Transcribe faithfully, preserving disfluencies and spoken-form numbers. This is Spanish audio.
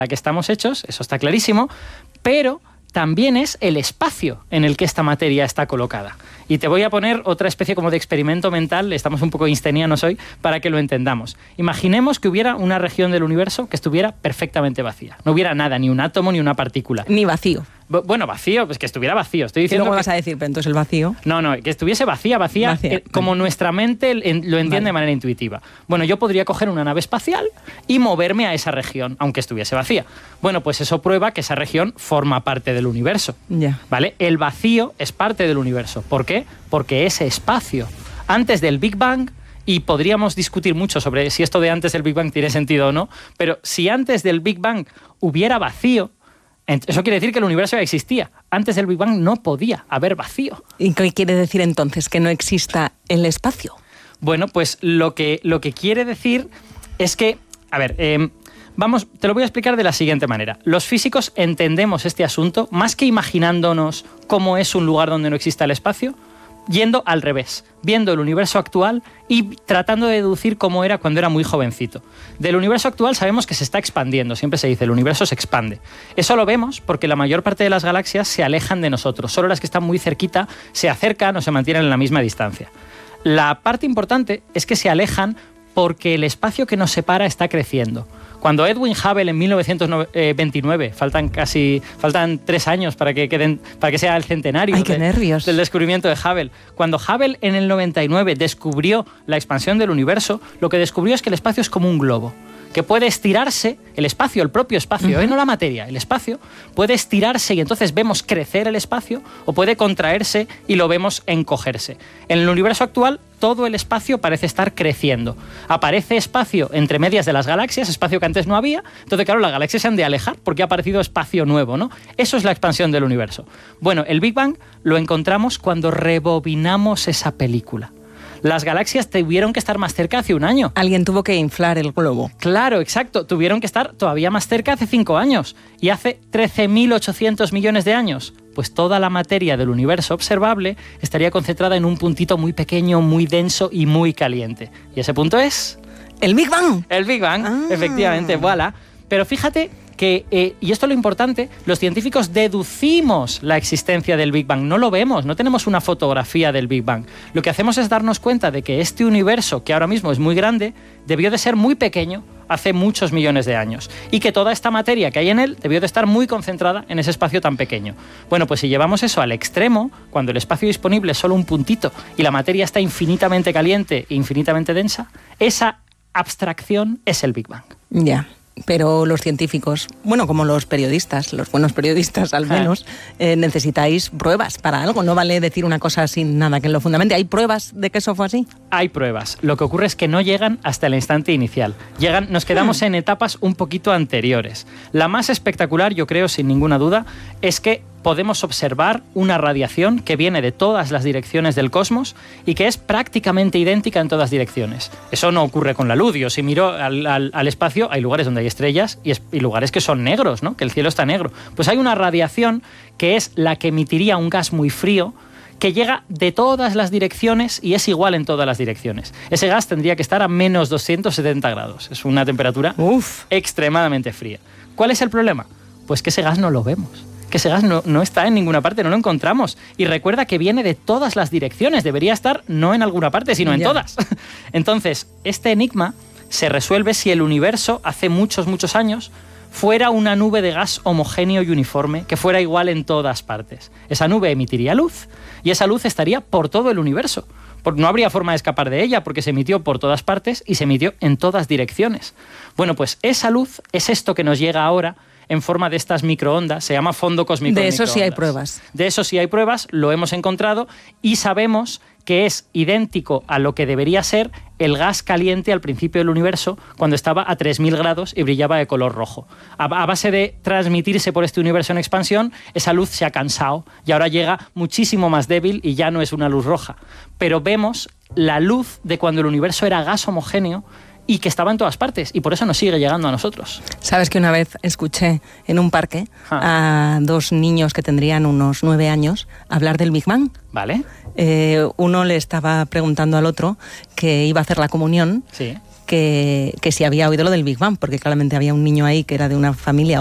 la que estamos hechos, eso está clarísimo, pero también es el espacio en el que esta materia está colocada. Y te voy a poner otra especie como de experimento mental, estamos un poco einsteinianos hoy, para que lo entendamos. Imaginemos que hubiera una región del universo que estuviera perfectamente vacía. No hubiera nada, ni un átomo, ni una partícula. Ni vacío. Bueno, vacío, pues que estuviera vacío. Estoy diciendo y luego que... vas a decir, pero entonces el vacío... No, no, que estuviese vacía, vacía, vacía. Eh, como nuestra mente lo entiende vale. de manera intuitiva. Bueno, yo podría coger una nave espacial y moverme a esa región, aunque estuviese vacía. Bueno, pues eso prueba que esa región forma parte del universo. Ya. ¿Vale? El vacío es parte del universo. ¿Por qué? Porque ese espacio, antes del Big Bang, y podríamos discutir mucho sobre si esto de antes del Big Bang tiene sentido o no, pero si antes del Big Bang hubiera vacío, eso quiere decir que el universo ya existía. Antes del Big Bang no podía haber vacío. ¿Y qué quiere decir entonces? ¿Que no exista el espacio? Bueno, pues lo que, lo que quiere decir es que... A ver, eh, vamos, te lo voy a explicar de la siguiente manera. Los físicos entendemos este asunto más que imaginándonos cómo es un lugar donde no exista el espacio, yendo al revés, viendo el universo actual y tratando de deducir cómo era cuando era muy jovencito. Del universo actual sabemos que se está expandiendo, siempre se dice, el universo se expande. Eso lo vemos porque la mayor parte de las galaxias se alejan de nosotros, solo las que están muy cerquita se acercan o se mantienen en la misma distancia. La parte importante es que se alejan porque el espacio que nos separa está creciendo. Cuando Edwin Hubble en mil novecientos veintinueve, faltan casi faltan tres años para que queden para que sea el centenario Ay, qué de, nervios. del descubrimiento de Hubble. Cuando Hubble en el noventa y nueve descubrió la expansión del universo, lo que descubrió es que el espacio es como un globo, que puede estirarse, el espacio, el propio espacio, uh-huh. ¿eh? No la materia, el espacio puede estirarse y entonces vemos crecer el espacio, o puede contraerse y lo vemos encogerse. En el universo actual todo el espacio parece estar creciendo. Aparece espacio entre medias de las galaxias, espacio que antes no había, entonces claro, las galaxias se han de alejar porque ha aparecido espacio nuevo, ¿no? Eso es la expansión del universo. Bueno, el Big Bang lo encontramos cuando rebobinamos esa película. Las galaxias tuvieron que estar más cerca hace un año. Alguien tuvo que inflar el globo. Claro, exacto. Tuvieron que estar todavía más cerca hace cinco años. Y hace trece mil ochocientos millones de años, pues toda la materia del universo observable estaría concentrada en un puntito muy pequeño, muy denso y muy caliente. Y ese punto es... ¡el Big Bang! El Big Bang, ah. efectivamente, voilà. Pero fíjate que, eh, y esto es lo importante, los científicos deducimos la existencia del Big Bang, no lo vemos, no tenemos una fotografía del Big Bang. Lo que hacemos es darnos cuenta de que este universo, que ahora mismo es muy grande, debió de ser muy pequeño hace muchos millones de años, y que toda esta materia que hay en él debió de estar muy concentrada en ese espacio tan pequeño. Bueno, pues si llevamos eso al extremo, cuando el espacio disponible es solo un puntito y la materia está infinitamente caliente e infinitamente densa, esa abstracción es el Big Bang. Ya. Yeah. Pero los científicos, bueno, como los periodistas, los buenos periodistas al menos, eh, necesitáis pruebas para algo. No vale decir una cosa sin nada que lo fundamente. ¿Hay pruebas de que eso fue así? Hay pruebas. Lo que ocurre es que no llegan hasta el instante inicial. Llegan, nos quedamos hmm. en etapas un poquito anteriores. La más espectacular, yo creo, sin ninguna duda, es que podemos observar una radiación que viene de todas las direcciones del cosmos y que es prácticamente idéntica en todas direcciones. Eso no ocurre con la luz. Yo si miro al, al, al espacio, hay lugares donde hay estrellas y, es, y lugares que son negros, ¿no? Que el cielo está negro. Pues hay una radiación que es la que emitiría un gas muy frío que llega de todas las direcciones y es igual en todas las direcciones. Ese gas tendría que estar a menos doscientos setenta grados. Es una temperatura Uf. extremadamente fría. ¿Cuál es el problema? Pues que ese gas no lo vemos. Que ese gas no, no está en ninguna parte, no lo encontramos. Y recuerda que viene de todas las direcciones, debería estar no en alguna parte, sino en yeah. todas. Entonces, este enigma se resuelve si el universo, hace muchos, muchos años, fuera una nube de gas homogéneo y uniforme, que fuera igual en todas partes. Esa nube emitiría luz, y esa luz estaría por todo el universo. No habría forma de escapar de ella, porque se emitió por todas partes y se emitió en todas direcciones. Bueno, pues esa luz es esto que nos llega ahora, en forma de estas microondas, se llama fondo cósmico de eso microondas. Sí hay pruebas. De eso sí hay pruebas, lo hemos encontrado y sabemos que es idéntico a lo que debería ser el gas caliente al principio del universo, cuando estaba a tres mil grados y brillaba de color rojo. A, a base de transmitirse por este universo en expansión, esa luz se ha cansado y ahora llega muchísimo más débil y ya no es una luz roja. Pero vemos la luz de cuando el universo era gas homogéneo y que estaba en todas partes, y por eso nos sigue llegando a nosotros. ¿Sabes que una vez escuché en un parque ah. a dos niños que tendrían unos nueve años hablar del Big Bang? Vale. Eh, uno le estaba preguntando al otro que iba a hacer la comunión, sí. que, que si había oído lo del Big Bang, porque claramente había un niño ahí que era de una familia